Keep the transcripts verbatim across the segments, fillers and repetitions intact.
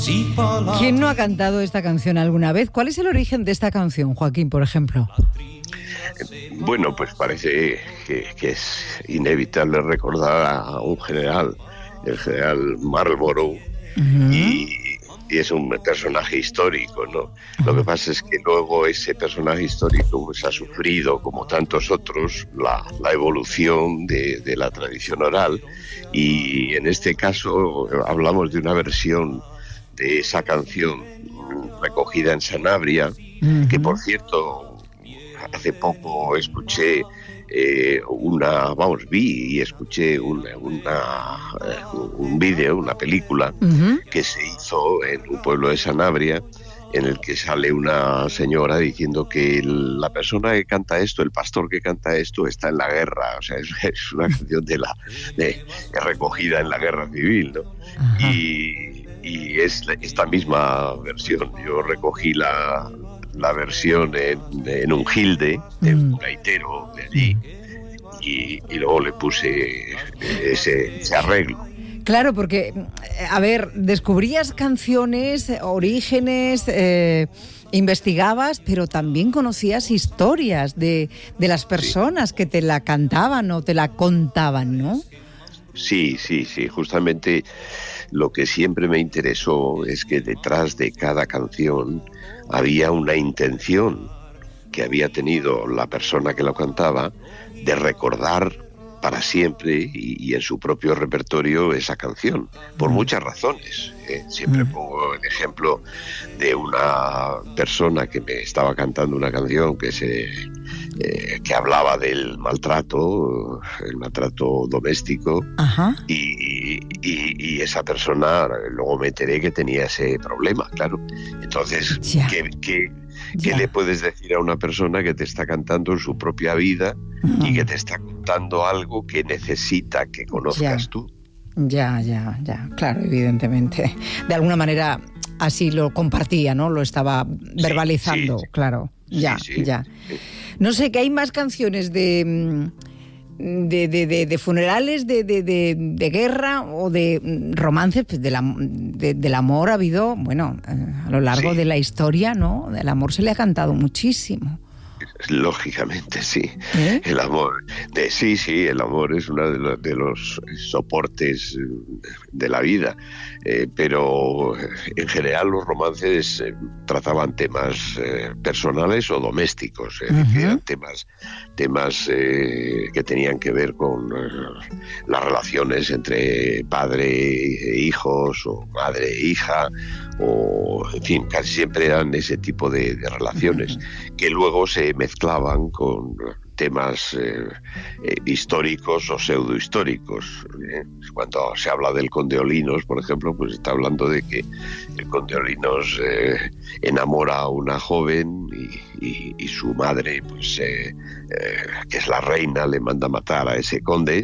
¿Quién no ha cantado esta canción alguna vez? ¿Cuál es el origen de esta canción, Joaquín, por ejemplo? Bueno, pues parece que, que es inevitable recordar a un general, el general Marlborough, uh-huh. y, y es un personaje histórico, ¿no? Uh-huh. Lo que pasa es que luego ese personaje histórico pues, ha sufrido, como tantos otros, la, la evolución de, de la tradición oral, y en este caso hablamos de una versión de esa canción recogida en Sanabria, uh-huh. que por cierto hace poco escuché eh, una, vamos, vi y escuché una, una, un vídeo, una película uh-huh. que se hizo en un pueblo de Sanabria, en el que sale una señora diciendo que el, la persona que canta esto, el pastor que canta esto, está en la guerra. O sea, es, es una canción de la de, recogida en la guerra civil, ¿no? Uh-huh. Y, y es esta misma versión. Yo recogí la, la versión en, en un gilde de un gaitero de allí y, y luego le puse ese, ese arreglo. Claro, porque, a ver, descubrías canciones, orígenes, eh, investigabas, pero también conocías historias de, de las personas sí. que te la cantaban o te la contaban, ¿no? Sí, sí, sí, justamente lo que siempre me interesó es que detrás de cada canción había una intención que había tenido la persona que lo cantaba de recordar para siempre y, y en su propio repertorio esa canción, por mm. muchas razones. ¿eh? Siempre mm. pongo el ejemplo de una persona que me estaba cantando una canción que se eh, que hablaba del maltrato, el maltrato doméstico, Ajá. Y, y, y esa persona, luego me enteré que tenía ese problema, claro. Entonces, ¿qué, qué, ¿qué le puedes decir a una persona que te está cantando su propia vida mm. y que te está contando algo que necesita que conozcas ya. tú? Ya, ya, ya, claro, evidentemente. De alguna manera así lo compartía, ¿no? Lo estaba verbalizando, sí, sí, claro. Ya, sí, sí, ya. Sí. No sé, que hay más canciones de... De, de, de, de funerales, de, de, de, de guerra o de romances, pues de la, de, del amor ha habido, bueno, a lo largo sí. de la historia, ¿no? Del amor se le ha cantado muchísimo. Lógicamente, sí. ¿Eh? El amor, de, sí, sí, el amor es uno de los, de los soportes de la vida, eh, pero en general los romances eh, trataban temas eh, personales o domésticos, eh, uh-huh. eran temas, temas eh, que tenían que ver con eh, las relaciones entre padre e hijos o madre e hija, o en fin, casi siempre eran ese tipo de, de relaciones uh-huh. que luego se mezclaban con temas eh, eh, históricos o pseudohistóricos. ¿eh? Cuando se habla del conde Olinos, por ejemplo, pues está hablando de que el conde Olinos eh, enamora a una joven y, y, y su madre, pues eh, eh, que es la reina, le manda matar a ese conde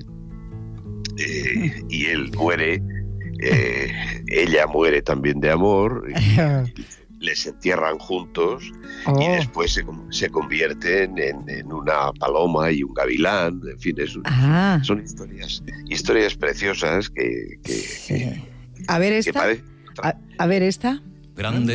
eh, y él muere. Eh, ella muere también de amor y les entierran juntos oh. y después se, se convierten en, en una paloma y un gavilán, en fin, es, ah. son historias historias preciosas que, que, sí. que a ver esta que pare... a, a ver esta grande